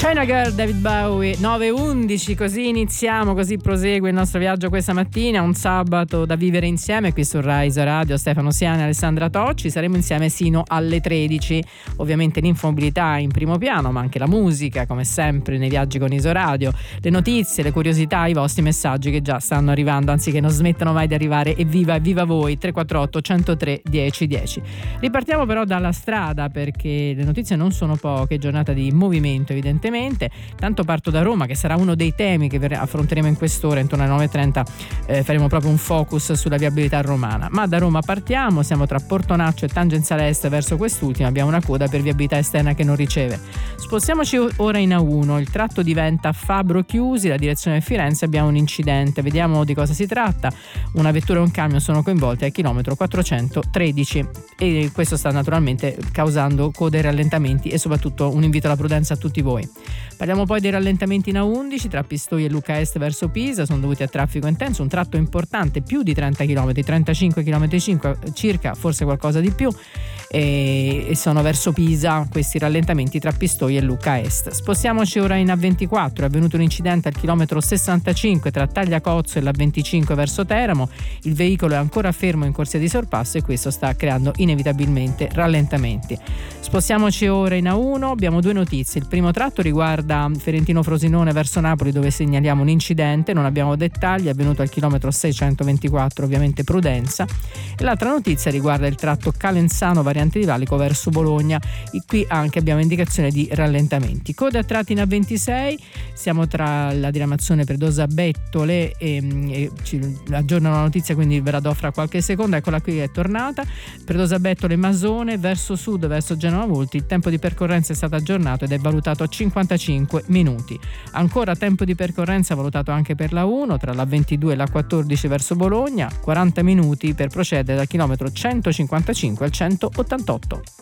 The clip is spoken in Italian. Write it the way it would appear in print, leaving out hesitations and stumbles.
China Girl, David Bowie, 9:11, così iniziamo, così prosegue il nostro viaggio questa mattina, un sabato da vivere insieme qui su Rise Radio. Stefano Siani e Alessandra Tocci, saremo insieme sino alle 13. Ovviamente l'infomobilità in primo piano, ma anche la musica, come sempre nei viaggi con Isoradio, le notizie, le curiosità, i vostri messaggi che già stanno arrivando, anzi che non smettono mai di arrivare. Evviva voi, 348 103 1010. Ripartiamo però dalla strada, perché le notizie non sono poche, giornata di movimento evidentemente. Tanto parto da Roma, che sarà uno dei temi che affronteremo in quest'ora. Intorno alle 9:30 faremo proprio un focus sulla viabilità romana. Ma da Roma partiamo, siamo tra Portonaccio e Tangenziale Est. Verso quest'ultima abbiamo una coda per viabilità esterna che non riceve. Spostiamoci ora in A1, il tratto diventa Fabro Chiusi, la direzione Firenze. Abbiamo un incidente, vediamo di cosa si tratta. Una vettura e un camion sono coinvolti al chilometro 413 e questo sta naturalmente causando code e rallentamenti, e soprattutto un invito alla prudenza a tutti voi. Parliamo poi dei rallentamenti in A11 tra Pistoia e Lucca Est verso Pisa, sono dovuti a traffico intenso, un tratto importante, più di 30 km, 35 km circa, forse qualcosa di più, e sono verso Pisa questi rallentamenti tra Pistoia e Lucca Est. Spostiamoci ora in A24, è avvenuto un incidente al chilometro 65 tra Tagliacozzo e l'A25 verso Teramo, il veicolo è ancora fermo in corsia di sorpasso e questo sta creando inevitabilmente rallentamenti. Spostiamoci ora in A1, abbiamo due notizie. Il primo tratto riguarda Ferentino Frosinone verso Napoli, dove segnaliamo un incidente, non abbiamo dettagli, è avvenuto al chilometro 624, ovviamente prudenza. E l'altra notizia riguarda il tratto Calenzano variante di Valico verso Bologna, e qui anche abbiamo indicazione di rallentamenti. Code a tratti in A26, siamo tra la diramazione Predosa Bettole e ci aggiorno la notizia, quindi ve la do fra qualche secondo. Eccola qui, è tornata. Predosa Bettole Masone verso sud verso Genova Volti, il tempo di percorrenza è stato aggiornato ed è valutato a 55 minuti. Ancora tempo di percorrenza valutato anche per la 1 tra la 22 e la 14 verso Bologna, 40 minuti per procedere dal chilometro 155 al 188.